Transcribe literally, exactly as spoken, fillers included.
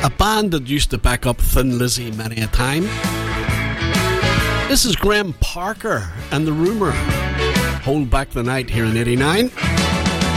A band that used to back up Thin Lizzy many a time. This is Graham Parker and The Rumour. Hold Back the Night here in eighty-nine.